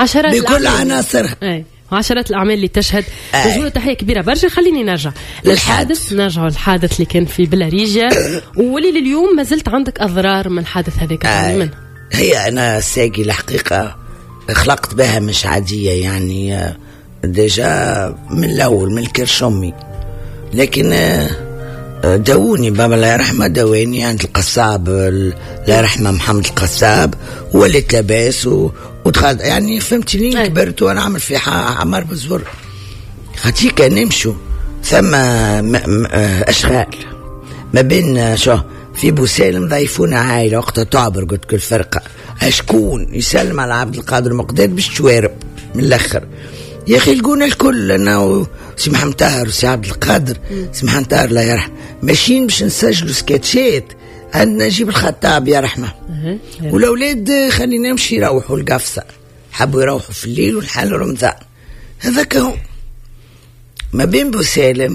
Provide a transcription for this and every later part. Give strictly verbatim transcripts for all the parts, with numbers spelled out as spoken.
عشرات بكل عناصرها. اي عشرات الأعمال اللي تشهد رجولة. تحية كبيرة برشا. خليني نرجع للحادث، نرجع للحادث اللي كان في بلاريجيا واللي لليوم ما زلت عندك أضرار من الحادث هذاك. آه. هي أنا ساقي الحقيقة خلقت بها مش عادية يعني ديجا من الأول من الكرشومي، لكن داوني بابا الله يرحمه داواني عند القصاب الله يرحمه محمد القصاب وليت لاباس ودخل يعني فهمتني. كبرت وانا عامل في عمار بزور خاطي كان نمشوا ثم اشغال ما بين شو في بوسالم ضيفونا عائله وقتها تعبر قلت كل فرقه اشكون يسلم على عبد القادر مقداد بالشوارب من الاخر يا اخي لقونا الكل انا سي محمد طاهر وسي عبد القادر. سي محمد طاهر الله يرحمه ماشيين باش نسجلوا سكتشات عند نجيب الخطاب يا رحمه، والاولاد خلينا نمشي يروحوا القفصه، حبوا يروحوا في الليل والحال رمضان. هذاك هو ما بين بوسالم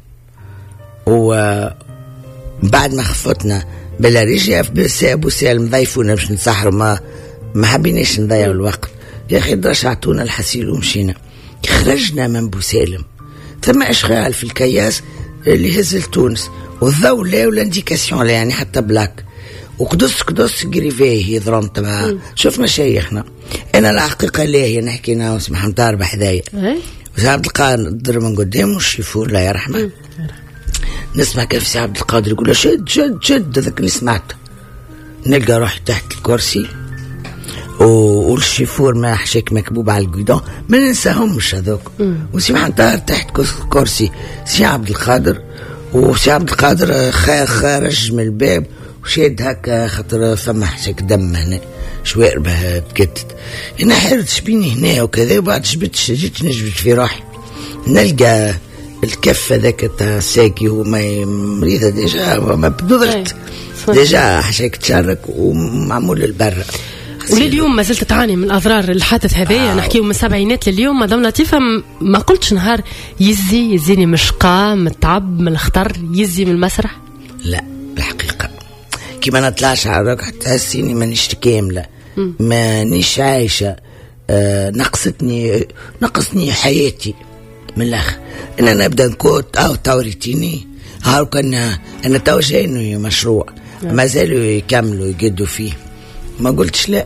وبعد ما خفتنا بلاريجيا في بوسالم ضيفونا باش نسحروا، ما ما حبيناش نضيعوا الوقت يا اخي درش عطونا الحسيل ومشينا. خرجنا من بوسالم ثم اشغال في الكياس اللي هز لتونس والضوء لا ولا انديكاسيون لا يعني حتى بلاك وقدس قدس قريفيه يضرون تبع شفنا شيخنا. انا الحقيقه ليه نحكي انا وسي محمد طاهر بحذايا وسي عبد القادر من قدام والشيفور الله يرحمه. نسمع كيف سي عبد القادر يقول شد شد شد هذاك اللي سمعته. نلقى روحي تحت الكرسي والشيفور ما حشيك مكبوب على القيدون ما ننساهمش هذوك. وسي محمد طاهر تحت كرسي سي عبد القادر وسي عبد القادر خارج من الباب وشاد هكا خاطر فما حشيك دم هنا شواربه تكتت. انا حرت شبيني هنا وكذا وبعد جبت جيت نجبت في روحي نلقى الكف هذاك تاع ساكي وما مريضه ديجا ما بدرت ديجا حشيك تشارك ومعمول البر. ولليوم ما زلت تعاني من أضرار الحادث هذايا. آه. نحكيو من السبعينات لليوم. مدام لطيفة ما قلتش نهار يزي يزيني مشقى متعب من الخطر يزي من المسرح؟ لا الحقيقة كي ما نطلعش على الركعة تحسيني مانيش كاملة مانيش عايشة. آه نقصتني نقصني حياتي من الأخ إن أنا أبدأ نكوت أو توريتيني هاو كان أنا تو جايني مشروع آه. ما زالوا يكملوا يجدوا فيه ما قلتش لا.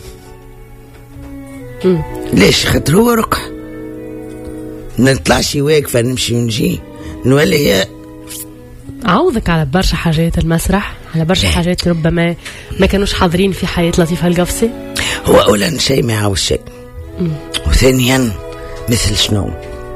مم. ليش خاطر هو ركع نطلعش واقفة نمشي ونجي نولي هي عوضك على برشا حاجات المسرح على برشا لا. حاجات ربما ما كانوش حاضرين في حياة لطيفة القفصي. هو أولا شيء ما يعاوز شيء وثانيا مثل شنو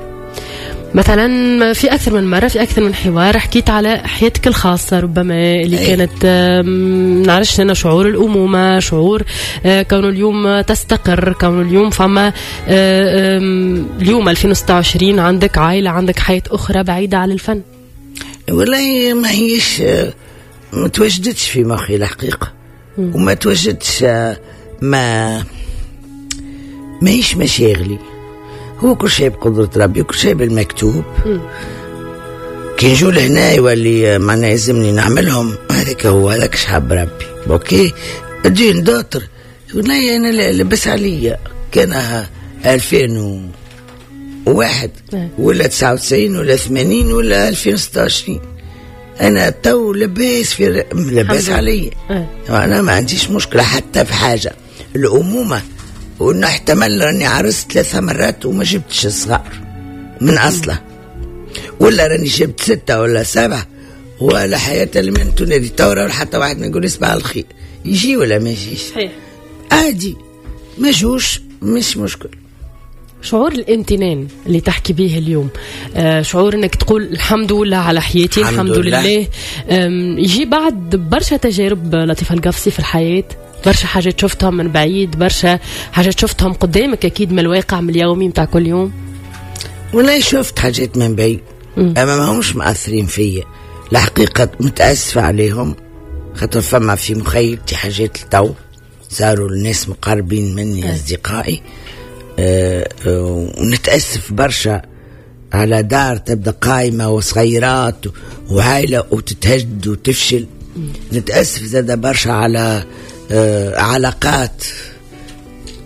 مثلا في أكثر من مرة في أكثر من حوار حكيت على حياتك الخاصة ربما اللي أيه. كانت نعرفش أنا شعور الأمومة شعور كونه اليوم تستقر كونه اليوم فما اليوم ألفين وستة وعشرين عندك عائلة عندك حياة أخرى بعيدة عن الفن. والله ما هيش ما توجدتش في مخي الحقيقة وما توجدتش ما ما هيش مشاغلي. هو كل شيء بقدرة ربي وكل شيء بالمكتوب. كي نجو لهنا يولي معنا يلزمني نعملهم هذاك هو هذاك شحب ربي اوكي. الدين داتر والله انا لبس عليا كان ألفين وواحد ولا تسعة وتسعين ولا ثمانين ولا ألفين وستة وعشرين انا تو لباس في لباس عليا. انا ما عنديش مشكلة حتى في حاجة الأمومة وانه احتمل راني عرست ثلاثة مرات وما جبتش الصغار من اصله ولا راني جبت ستة ولا سبعة ولا حياة لمن تنادي تورا حتى واحد ما يقول اسمع الخير يجي ولا ما يجيش عادي ما جوش مش مشكل. شعور الامتنان اللي تحكي به اليوم آه شعور انك تقول الحمد لله على حياتي الحمد, الحمد لله, لله. يجي بعد برشا تجارب لطيفة القفصي في الحياة برشا حاجات شفتهم من بعيد برشا حاجات شفتهم قدامك أكيد من الواقع من اليومي متاع كل يوم. ولا شفت حاجات من بعيد أما ما همش مأثرين فيا الحقيقة متأسفة عليهم خاطر فما في مخيلتي حاجات التو صاروا الناس مقربين مني أه. أصدقائي أه أه ونتأسف برشا على دار تبدأ قائمة وصغيرات وعائلة وتتهجد وتفشل. نتأسف زاد برشا على آه علاقات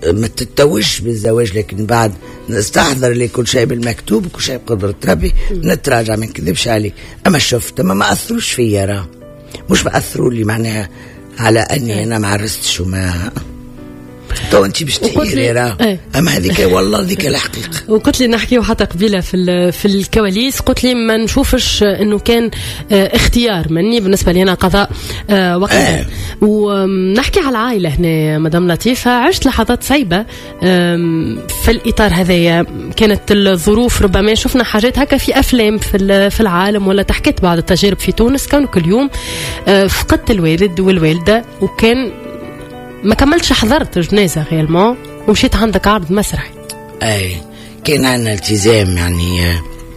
ما تتوش بالزواج، لكن بعد نستحضر لي كل شيء بالمكتوب وكل شيء بقدرة ربي، نتراجع ما نكذبش عليك. أما شفت أما ما أثروش فيا، راه مش ما أثروا لي معناها على أني أنا ما عرستش وما تو انت باش تحيري راه ايه. اما هذيك والله هذيك الحقيقه. وقلت لي نحكيو حتى قبيله في في الكواليس، قلت لي ما نشوفش انه كان اه اختيار مني بالنسبه لي انا قضاء اه وقت ايه. ونحكي على العائله هنا مدام لطيفه، عشت لحظات صعبه في الاطار هذايا، كانت الظروف ربما شفنا حاجات هكا في افلام في في العالم، ولا تحكيت بعض التجارب في تونس، كانوا كل يوم اه فقدت الوالد والوالده، وكان ما كملتش حضرت جنازة غيالمون ومشيت عندك عرض مسرحي. اي كان عندنا التزام يعني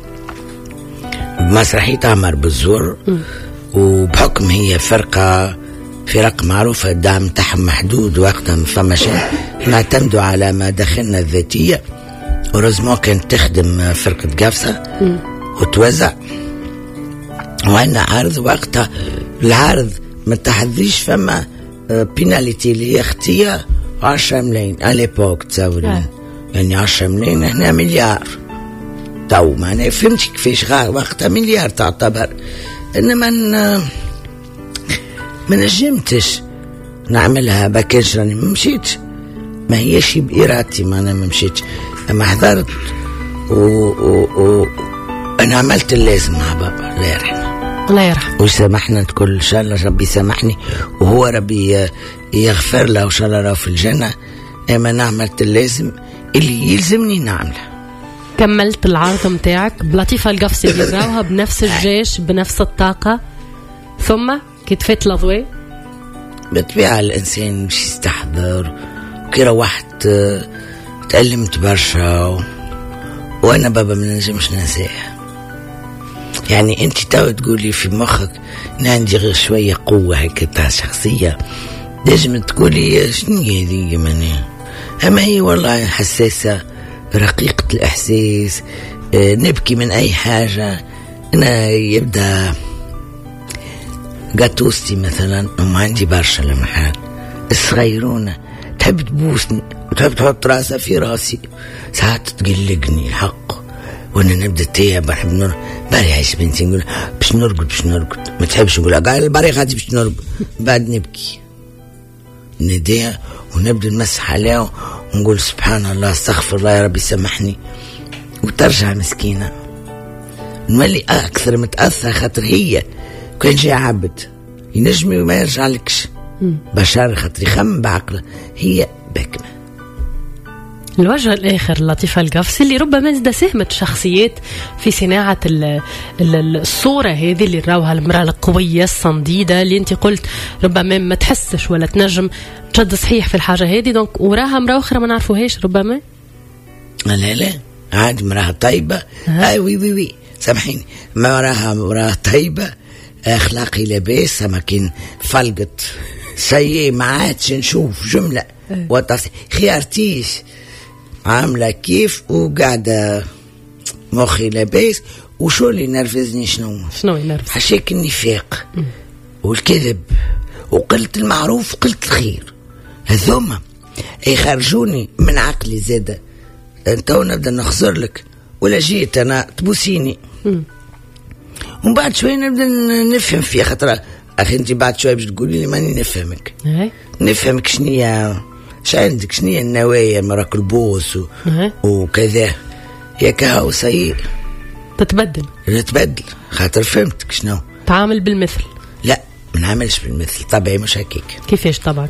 مسرحية عمر بالزور، وبحكم هي فرقة فرق معروفة الدعم تاعهم محدود وقتها ما فماش، نعتمدوا على ما دخلنا الذاتية، ورزمو كانت تخدم فرقة قفصة وتوزع، وعندنا عرض وقتها العرض ما تحضريش فما بيناليتي اللي هي اختيار عشرة ملايين اليبوك تصورين، يعني عشرة ملايين هنا مليار تو، معناها فهمتش كيفاش غار وقتها مليار تعتبر، انما ما نجمتش نعملها بكاش راني ما مشيتش، ما هيش بإرادتي، ما انا ما مشيتش، اما حضرت و, و, و انا عملت اللازم مع بابا الله يرحمه الله يرحمه ويسامحنا الكل ان شاء الله، ربي يسامحني وهو ربي يغفر له ان شاء الله، راه في الجنه. اما نعملت اللازم اللي يلزمني نعمله. كملت العرض متاعك بلطيفه القفصي اللي راوها بنفس الجيش بنفس الطاقه، ثم كي تفات الاضواء بالطبيعه الانسان مش يستحضر، وكي روحت تألمت برشا و... وانا بابا ما نجمش ننساه. يعني انت تو تقولي في مخك ان عندي غير شويه قوه هيك تاع شخصيه، لازم تقولي شنو هذه ماني، اما هي والله حساسه رقيقه الاحساس، اه نبكي من اي حاجه. انا يبدا قاتوستي مثلا ام عندي برشا لمحات الصغيرونه تحب تبوسني وتحب تحط راسها في راسي، ساعات تقلقني الحق، وانا نبدا تيا بحب نور باري عايش بنتي نقول باش نرقد باش نرقد، ما تحبش نقول قال الباري غادي باش نرقد، بعد نبكي نديها ونبدا نمسح عليها ونقول سبحان الله استغفر الله يا ربي سامحني، وترجع مسكينه نولي اكثر متاثر، خاطر هي كان جاي عبد ينجمي وما يرجع لكش بشر، خاطر يخمم بعقله، هي بكمه. الوجه الآخر لطيفة القفصي اللي ربما زاد ساهمت شخصيات في صناعة ال ال الصورة هذه اللي راوها المرأة القوية الصنديدة، اللي انت قلت ربما ما تحسش ولا تنجم تشد صحيح في الحاجة هذه، دونك وراها مرأة أخرى ما نعرفوهاش ربما. لا لا عاد مرأة طيبة، هاي وي وي وي سامحيني، ما وراها مرأة طيبة أخلاقي لاباس، ما كان فلقت شيء ما عادش نشوف جملة وتفصيل خيارتيش عاملة كيف وقاعدة مخي لاباس، وشو اللي نرفزني شنو شنو ينرفز حشاك النفاق والكذب وقلت المعروف وقلت الخير، هذوما يخرجوني من عقلي زادة. انت نبدا نخسر لك ولا جيت انا تبوسيني ومن بعد شوي نبدا نفهم فيها، خاطر اخي انت بعد شوي باش تقولي لي ماني نفهمك نفهمك شنيا ش عندك شنيا النوايا مراك البوس و... وكذا ياك هاو سيء تتبدل نتبدل، خاطر فهمتك شنو تعامل بالمثل. لا ما نعملش بالمثل، طبعي مش هكيك. كيفاش طبعك؟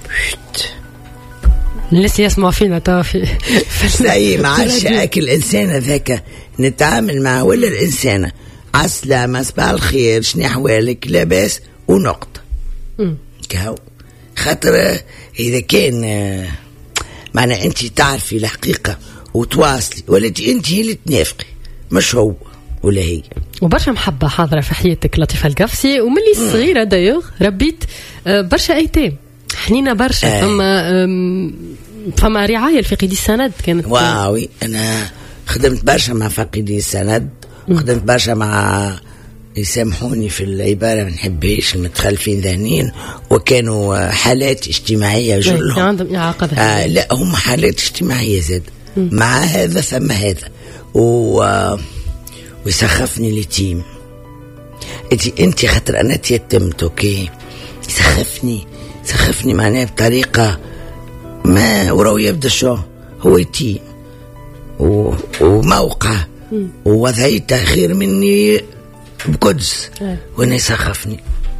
لسه يسمع فينا توا في سي ما عادش اكل الانسان هذاك نتعامل معه، ولا الانسانه عسلامة صباح الخير شنو احوالك لاباس ونقطه كاو، خاطر اذا كان معنى انت تعرفي الحقيقه وتواصلي، ولا انت هي اللي تنافقي مش هو ولا هي. وبرشا محبه حاضره في حياتك لطيفه القفصي، وملي صغيره دايوغ ربيت برشا ايتام حنينه برشا، آه. فما فما رعايه لفقيدي السند كانت واوي. انا خدمت برشا مع فقيدي السند، وخدمت برشا مع يسامحوني في العبارة، ما نحبهاش المتخلفين ذهنيا، وكانوا حالات اجتماعية جلهم. عندهم إعاقة ذهنية. آه لا، هم حالات اجتماعية زاد. م. مع هذا ثم هذا و... ويسخفني اليتيم. انت انت خاطر انا تيتمت اوكي، يسخفني سخفني معناها بطريقة ما وراو يبدا شو هو يتيم و... وموقع ووضعيته خير مني بقدس، وانا يسخفني.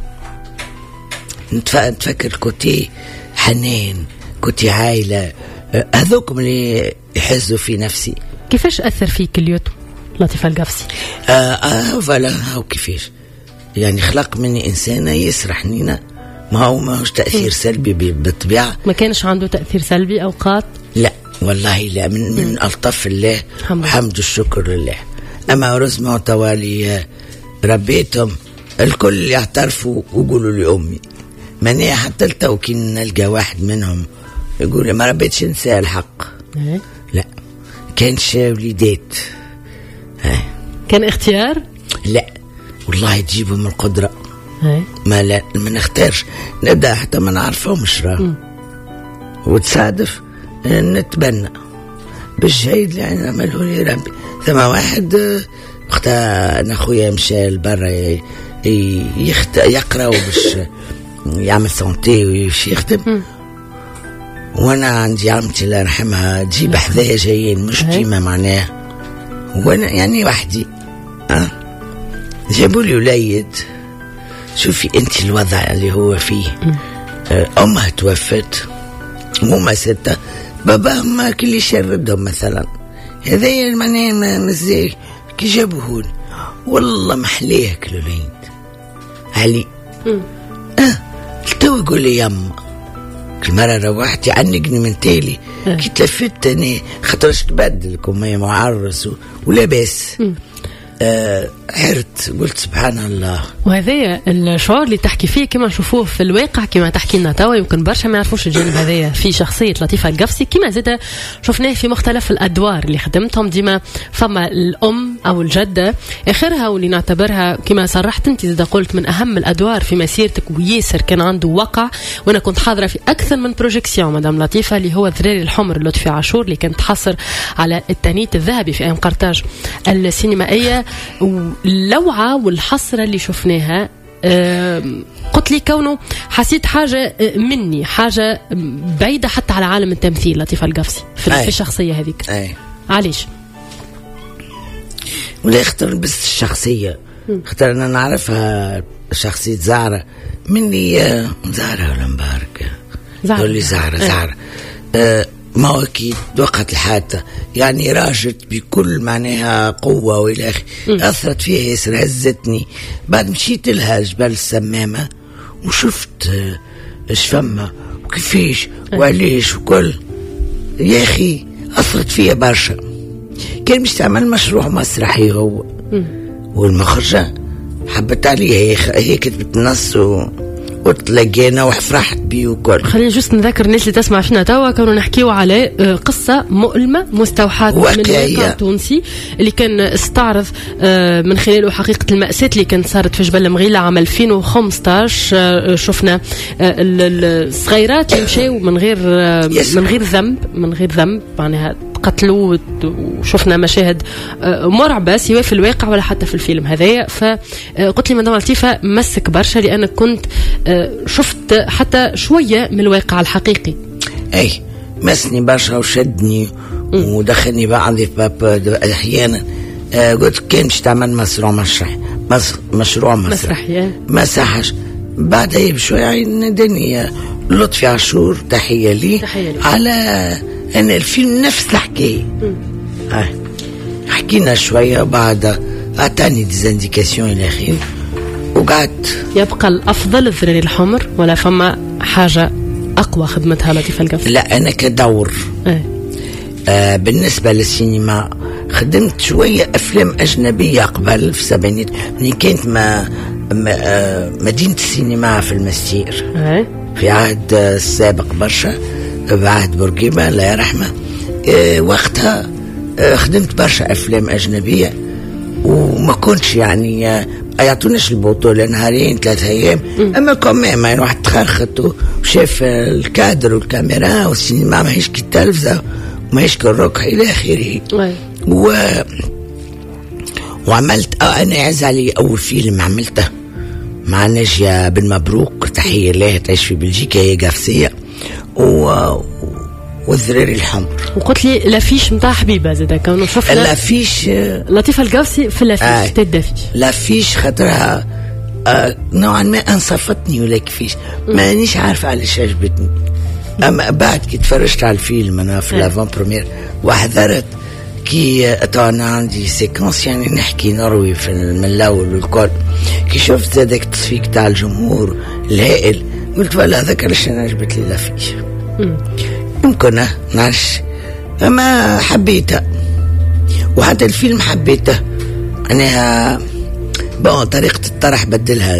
نتفكر كوتي حنان، كوتي عائلة، هذوكم اللي يحزوا في نفسي. كيفاش أثر فيك اليوتيوب لطيفة القفصي؟ آه آه فوالا، هاو كيفاش يعني خلق مني إنسانة يسرح نينا، ما هو ما هوش تأثير سلبي بالطبيعة. ما كانش عنده تأثير سلبي أوقات؟ لا والله لا، من, من ألطف الله، الحمد والشكر لله. أما رزمة توالي ربيتهم الكل يعترفوا ويقولوا لي أمي. ماني حتى التوكي نلقى واحد منهم يقول لي ما ربيتش نساء الحق. لا، كانش وليدات. كان اختيار؟ لا والله تجيبهم من القدرة. ما لا ما نختارش، نبدأ حتى ما نعرفهمش راه، وتصادف نتبنى بالشهيد اللي يعني عمله لي ربي. ثم واحد وقتها انا خويا مشى لبرا يخت... يقرا باش يعمل سونتي ويمشي يخدم، وانا عندي عمتي الله يرحمها تجيب حذايا جايين مش ديما معناها، وانا يعني وحدي. اه جابوا لي وليد. شوفي انت الوضع اللي هو فيه. آه امها توفت وهما ستة، باباهم كل يشردهم مثلا، هذا معناها مزاج كي جابوهولي والله محليه كل الوليد علي. اه تو يقول لي يما كل مرة روحت يعنقني من تالي. كي تلفت أنا خاطرش تبدلكم هي معرس ولاباس. آه عرت قلت سبحان الله. وهذا الشعور اللي تحكي فيه كما نشوفوه في الواقع كما تحكي لنا توا، يمكن برشا ما يعرفوش الجانب هذايا في شخصية لطيفة القفصي، كما زاد شفناه في مختلف الأدوار اللي خدمتهم. ديما فما الأم أو الجدة آخرها واللي نعتبرها كما صرحت أنت زاد قلت من أهم الأدوار في مسيرتك، وياسر كان عنده وقع. وأنا كنت حاضرة في أكثر من بروجيكسيون مدام لطيفة اللي هو ذراري الحمر لطفي عاشور اللي كانت تحصر على التانيت الذهبي في أيام قرطاج السينمائية. واللوعة والحصرة اللي شفناها قلت لي كونه حسيت حاجة مني، حاجة بعيدة حتى على عالم التمثيل لطيفة القفصي في الشخصية هذيك. أي. علاش؟ ولا يختار بس الشخصية، اختار أنا نعرفها شخصية زهرة مني. زهرة ولا مبارك زهرة لي زهرة زهرة أه ما هو أكيد وقت الحادثة يعني راجت بكل معناها قوة والى آخره، أثرت فيها ياسر، هزتني. بعد مشيت لها جبل السمامة وشفت اش فما وكيفاش وعليش وكل، يا أخي أثرت فيها برشا. كان مش تعمل مشروع مسرحي هو والمخرجة حبت عليها، هي كتبت نص و وتلاقينا وفرحت بيه وكل. خلينا جست نذكر الناس اللي تسمع فينا توا كانوا نحكيو على قصة مؤلمة مستوحاة من الواقع التونسي اللي كان استعرض من خلاله حقيقة المأساة اللي كانت صارت في جبل مغيلة عام ألفين وخمسطاش. شفنا الصغيرات اللي مشاو من غير من غير ذنب من غير ذنب معناها قتلوا، وشفنا مشاهد مرعبة سواء في الواقع ولا حتى في الفيلم هذايا. فقلت لي مدام لطيفة مسك برشا لأنك كنت شفت حتى شوية من الواقع الحقيقي. أي مسني برشا وشدني ودخلني بعض أحيانا. قلت كانش تعمل مشروع مسرحي مشروع مسرحي ما صحش. بعدها بشوية ندني لطفي عاشور تحية لي, تحية لي. على أن الفيلم نفس الحكاية. آه. حكينا شوية بعد أعطاني ديزانديكاسيون إلى آخره وقعدت. يبقى الأفضل الذراري الحمر ولا فما حاجة أقوى خدمتها لطيفة القفصي؟ لا أنا كدور آه. آه بالنسبة للسينما خدمت شوية أفلام أجنبية قبل في السبعينات، يعني كانت ما, ما آه مدينة السينما في المستير آه. في عهد السابق برشا، بعهد بورقيبة الله يرحمه. آه وقتها آه خدمت برشا أفلام أجنبية وما كنتش يعني آه يعطوناش البطولة نهارين ثلاثة أيام، أما كمان يعني واحد تخرخت وشاف الكادر والكاميرا والسينما ماهيش كي التلفزة وماهيش كي الركح إلى آخره. و... وعملت آه أنا عز علي أول فيلم عملته مع ناجية بن مبروك، تحية لها تعيش في بلجيكا، هي قافسية و... والذراري الحمر. وقلت لي لافيش متاع حبيبه زاد كانوا شفنا لافيش لطيفه القافسي في لافيش آه. تدافيش لافيش خاطرها آه نوعا ما انصفتني ولا كيفاش مانيش عارفه علاش عجبتني. اما بعد كي تفرجت على الفيلم انا في لافون بروميير وحضرت كي انا عندي سيكونس يعني نحكي نروي في من الاول والكل، كي شفت هذاك التصفيق تاع الجمهور الهائل قلت ولا هذاك علاش انا عجبت لي لافيش. يمكن نعرفش اما حبيتها وحتى الفيلم حبيته. انا بون طريقة الطرح بدلها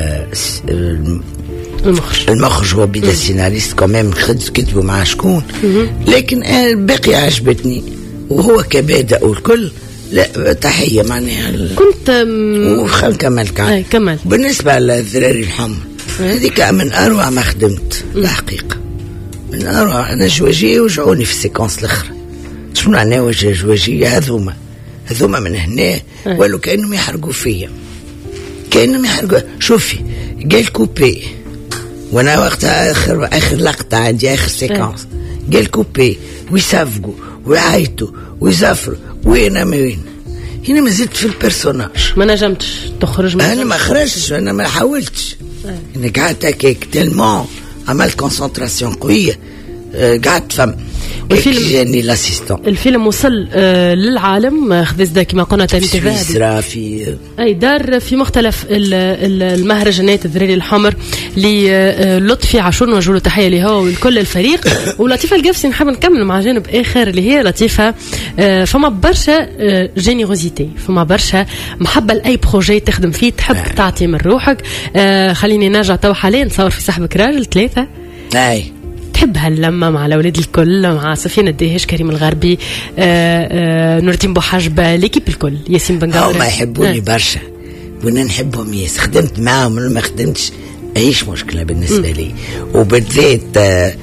المخرج المخرج هو بدا السيناريست كمان كتبوا مع شكون، لكن الباقي عجبتني وهو كبادئ والكل لا تحية معناها كنت وخل كمال كان كمال. بالنسبة للذراري الحمر هذيك من أروع ما خدمت الحقيقة، من أروع. أنا جواجية وجعوني في السيكونس الأخرى. شنو معناه وجه جواجية؟ هذوما هذوما من هنا ولو كأنهم يحرقوا فيا، كأنهم يحرقوا. شوفي قال كوبي وانا وقتها اخر اخر لقطه عندي اخر سيكونس قال كوبي ويصفقوا ويعيطوا ويزفروا وين ما وين. هنا ما زلت في البرسوناج، ما نجمتش تخرج. انا ما خرجتش، انا ما حاولتش. انا قعدت هكاك تلمون عملت كونسنتراسيون قويه، قعدت فم الفيلم لاسيستون. الفيلم وصل آه للعالم خذ زدا كما قلنا سويسرا في اي دار في مختلف المهرجانات الذراري الحمر للطفي عاشور، نوجه له تحيه ليه هو والكل الفريق. ولطيفه القافسي نحب نكمل مع جانب اخر اللي هي لطيفه آه فما برشا آه جينيروزيتي، فما برشا محبه لاي بروجي تخدم فيه، تحب آه. تعطي من روحك. آه خليني نرجع تو حاليا نصور في صاحبك راجل ثلاثه اي تحب هاللمة مع الأولاد الكل، مع سفيان الدهيش، كريم الغربي، آآ آآ نور الدين بوحجبة، ليكيب الكل، ياسين بن قاورة. هما يحبوني برشا وانا نحبهم ياس، خدمت معاهم ولا ما خدمتش ايش مشكلة بالنسبة م. لي. وبالذات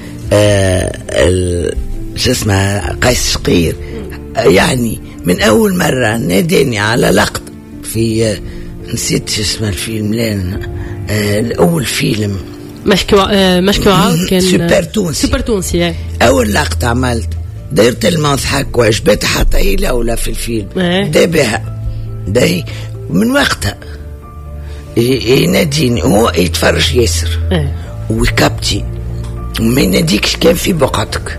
شو اسمه قيس شقير، يعني من أول مرة ناداني على لقط في نسيت شو اسمه الفيلم لين الأول فيلم مشكي آه مشكي وعاود كان سوبر تونسي سوبر تونسي اول لقطه عملت دايرت المضحك وعجبتها حتى هي الاولى في الفيلم اه. دا بها دا من وقتها يناديني هو يتفرج ياسر اه. ويكابتي وما يناديكش كان في بقعتك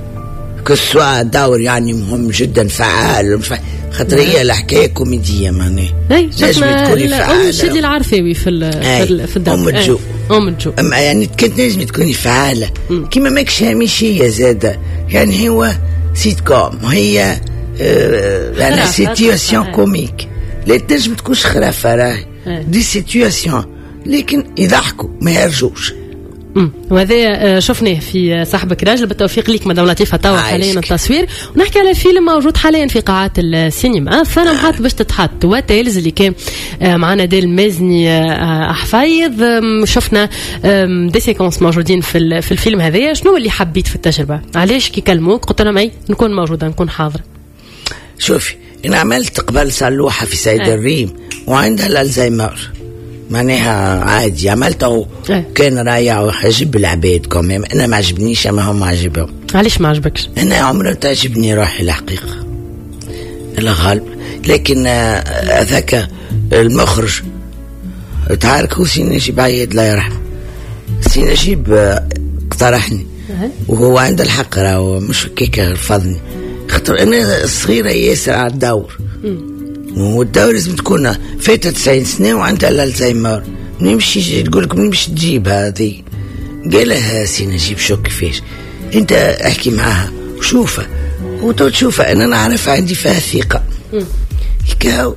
كسوا دور يعني مهم جدا فعال خاطر هي الحكايه كوميديه معناها لازم تكوني فعاله. ام شادي العرفاوي في في الدار ام الجو ام الجو اما يعني كانت لازم تكوني فعاله كيما ماكش هامشيه زاده، يعني هو سيت كوم هي آه يعني سيتياسيون كوميك لا تنجم تكونش خرافه راهي دي سيتياسيون لكن يضحكوا ما يرجوش. وهذا شفناه في صاحبك راجل. بالتوفيق ليك مدام لطيفه توا حاليا التصوير، ونحكي على فيلم موجود حاليا في قاعات السينما فانا محط باش تتحط واتيلز اللي كان معنا ديل مازني احفايض. شفنا دي سيكونس موجودين في في الفيلم هذايا. شنو اللي حبيت في التجربه؟ علاش كي كلموك قلت لهم اي نكون موجوده نكون حاضره؟ شوفي انا عملت قبل صلوحه في سيد أه. الريم وعندها الالزهايمر معناها عادي عملته أه. كان رائع وعجب العباد كمان. انا ما عجبنيش اما هم عجبهم. علاش ما عجبكش؟ انا عمري تعجبني روحي الحقيقه الغالب، لكن هذاك المخرج تعارك هو سي نجيب عياد لا يرحم. سي نجيب اقترحني أه. وهو عنده الحق راهو مش هكاك رفضني خاطر انا صغيره ياسر على الدور م. والدور لازم تكون فاتت تسعين سنة وعندها الالزهايمر نمشي تقول لك نمشي تجيب هذه. قالها سي نجيب شو كيفاش انت احكي معاها وشوفها وتشوفها انا نعرف عندي فيها ثقه. كاو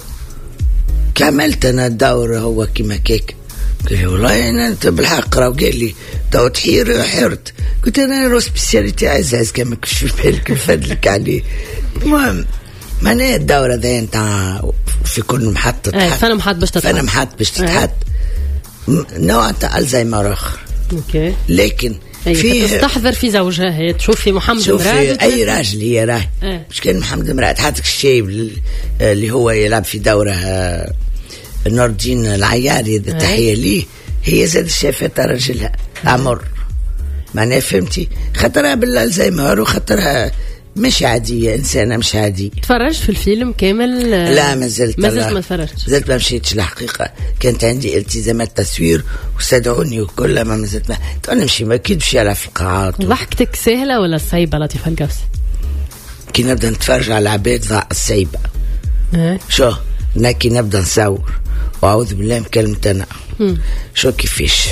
كملت انا الدور هو كيما كيك. قال لي والله انا انت بالحق راه قال لي تو تحير حرت. قلت انا رو سبيسياليتي عزاز كما كش في بالك نفدلك عليه. المهم معناها الدورة ذا نتاع في كل محطة تحت. فأنا محط باش تتحط. فأنا محط باش تتحط. نوع تاع ألزهايمر آخر. أوكي. لكن في تستحضر في زوجها هي تشوف في محمد مراد. أي راجل هي راه مش كان محمد مراد حاتك الشايب اللي هو يلعب في دوره نور الدين العياري التحية ليه هي زاد شافتها رجلها عمر معناها فهمتي خطرها بالألزهايمر وخطرها مش عادية إنسانة مش عادية. تفرجت في الفيلم كامل؟ لا ما زلت ما زلت ما تفرجتش. زلت ما مشيتش الحقيقة كانت عندي التزامات تصوير واستدعوني وكل ما ما زلت ما نمشي ما أكيد باش يلعب في القاعات. ضحكتك سهلة ولا صعيبة لطيفة القفصي؟ كي نبدأ نتفرج على العباد ضاع الصعيبة. أه؟ شو كي نبدأ نصور وأعوذ بالله من كلمة أنا. شو كيفاش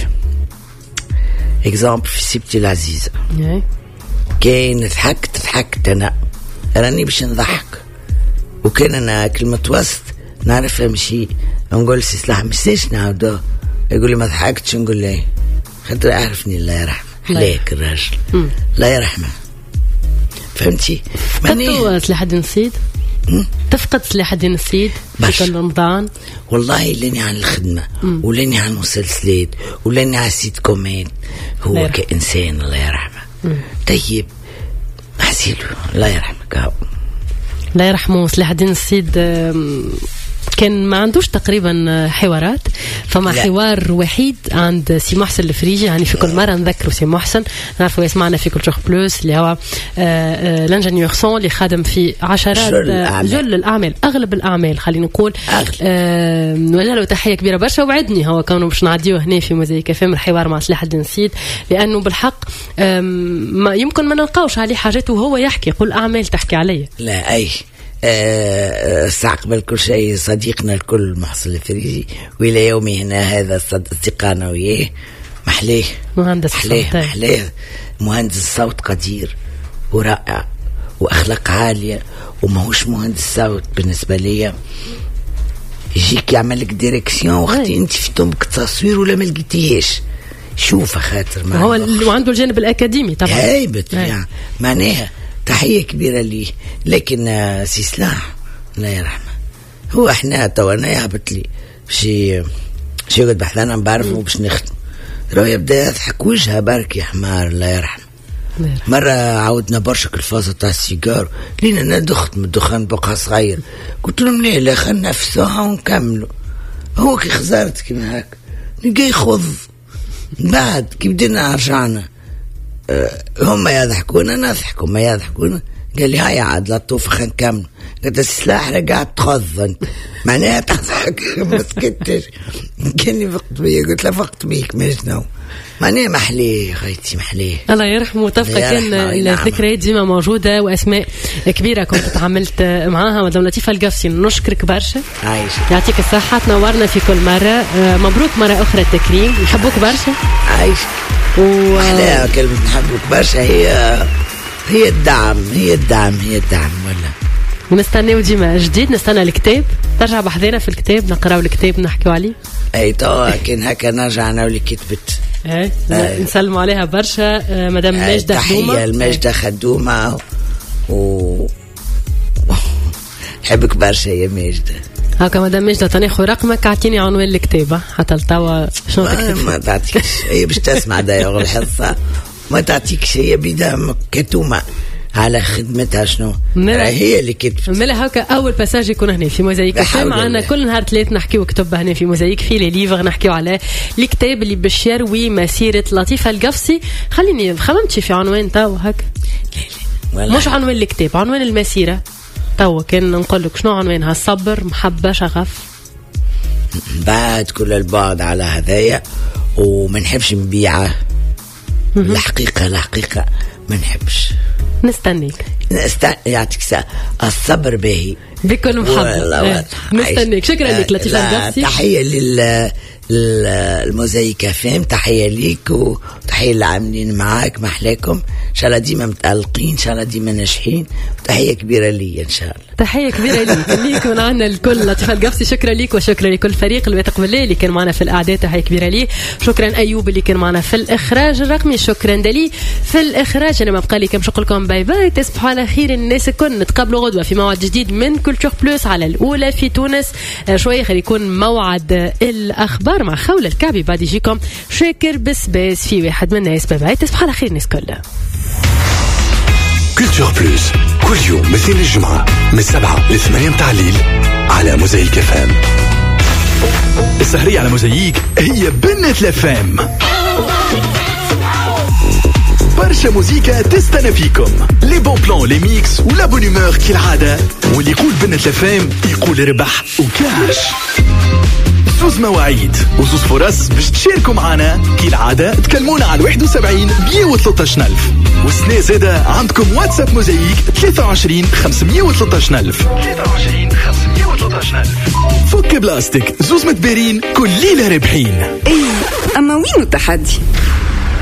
إكزامبل في سيبتي العزيزة. أه؟ كاين ضحكت ضحكت انا راني باش نضحك وكان انا كلمه وسط نعرفها مشي نقول سي سلاح مشيش نعاودو يقول لي ما ضحكتش نقول له خاطر اعرفني الله يرحمه حلاك الراجل الله يرحمه فهمتي. فقدتوا سلاح الدين السيد؟ تفقد سلاح الدين السيد في رمضان؟ والله لاني عن الخدمه ولاني عن المسلسلات ولاني على السيت كومين هو كانسان الله يرحمه. طيب أحسيله الله يرحمك. الله يرحمه سلاح الدين السيد كان ما عندوش تقريبا حوارات فما لا. حوار وحيد عند سي محسن الفريجي يعني في كل مرة نذكره سي محسن نعرفه يسمعنا في كل شوخ بلوس اللي هو لانجينيور سون اللي خادم في عشرات جل الأعمال أغلب الأعمال خلينا نقول نوجه له تحية كبيرة برشا وعدني هو كانوا باش نعديوه هنا في موزايك فيلم الحوار مع سلاح الدين السيد لأنه بالحق ما يمكن ما نلقاوش عليه حاجات وهو يحكي يقول أعمال تحكي عليه. لا أي استقبل كل شيء صديقنا الكل محسن الفريجي وإلى يومنا هذا صديقنا وياه محليه مهندس محليه محليه مهندس صوت قدير ورائع وأخلاق عالية وماهوش مهندس صوت بالنسبة لي يجيك يعمل لك ديريكسيون وقت انت في تمك تصوير ولا ما لقيتيهاش شوف خاطر هو وعنده الجانب الأكاديمي طبعا هايبت يعني معناها تحية كبيرة لي. لكن سي سلاح الله يرحمه هو احنا توانا يهبط لي شي شي يقعد بحثنا بعرفه باش نخدم راه يبدا يضحك وجهها برك يا حمار الله يرحمه. مرة عاودنا برشا الفازة تاع السيجار لينا انا دخت من الدخان بقى صغير قلت لهم لا لا خلنا نفسوها ونكملوا هو كي خزرت كيما هكا نلقى يخض بعد كي بدينا رجعنا أه هم يضحكون نضحك هم يضحكون قال لي هاي عاد لطوفة خلينا نكمل قلت السلاح رجعت تخض معناها تضحك ما سكتش كان لي فقت بيا قلت له فقت بيك ما شنو معناها محليه خيتي محليه الله يرحمه. تبقى كان الذكريات ديما موجوده واسماء كبيره كنت تعاملت معاها مدام لطيفه القفصي نشكرك برشا عايش يعطيك الصحه تنورنا في كل مره مبروك مره اخرى التكريم نحبوك برشا عايش و احلى كلمه نحبوك برشا هي هي الدعم هي الدعم هي الدعم ولا ونستناو ديما جديد نستنى الكتاب ترجع بحذينا في الكتاب نقراو الكتاب نحكيو عليه اي توا كان هكا نرجع انا واللي كتبت ايه نسلموا عليها برشا مدام ماجدة خدومة تحية الماجدة خدومة و نحبك برشا يا ماجدة هاكا مدام ماجدة تناخذ رقمك اعطيني عنوان الكتاب حتى لتوا شنو تكتب ما تعطيكش هي باش تسمع دايوغ الحصة ما تعطيكش هي بدا كتومة على خدمتها شنو هي اللي كتبت ملا هكا اول باساج يكون هنا في موزايك معنا كل نهار ثلاث نحكيو كتب هنا في موزايك في لي ليفر نحكيو على الكتاب اللي باش يروي مسيره لطيفه القفصي. خليني خممتي في عنوان توا هكا مش عنوان الكتاب عنوان المسيره توا كان نقول لك شنو عنوانها الصبر محبه شغف بعد كل البعد على هذايا وما نحبش نبيعه الحقيقه الحقيقه ما نحبش نستنيك نست... يعطيك سا الصبر باهي بكل محبة نستنيك. شكرا لك لطيفة القفصي. تحية لل الموزايك فهم تحية ليك وتحية للعاملين معاك محلاكم ان شاء الله ديما متألقين ان شاء الله ديما ناجحين تحية كبيرة لي ان شاء الله تحية كبيرة ليك ليك من عنا الكل لطيفة القفصي. شكرا ليك وشكرا لكل فريق الوثق بالله اللي كان معنا في الأعداد تحية كبيرة لي. شكرا أيوب اللي كان معنا في الإخراج الرقمي. شكرا دلي في الإخراج. أنا ما بقى لي كم شكركم باي باي. تصبحوا على خير الناس الكل. نتقابلوا غدوة في موعد جديد من كولتور بلوس على الأولى في تونس. شوية خلي يكون موعد الأخبار مع خولة الكعبي، بعد يجيكم شاكر بسباس في واحد من الناس. باي باي. تصبحوا على خير الناس كلها. كولتور بلوس كل يوم مثل الجمعة من سبعة لثمانية متاع الليل على موزايك اف ام. السهرية على موزايك هي بنة لفام. برشا موزيكا تستنى فيكم، لي بون بلان لي ميكس ولا بون هومور كالعادة، واللي يقول بنة لفام يقول ربح وكاش. زوز مواعيد وزوز فرص باش تشاركوا معنا كالعادة. تكلمونا على واحد وسبعين مية وثلاثة عشر ألف، والسنة زادة عندكم واتساب موزايك ثلاثة وعشرين خمسمية وثلاثة عشر ألف ثلاثة وعشرين خمسمية وثلاثة عشر ألف. فك بلاستيك زوز متبارين كل ليلة رابحين. ايه اما وين التحدي؟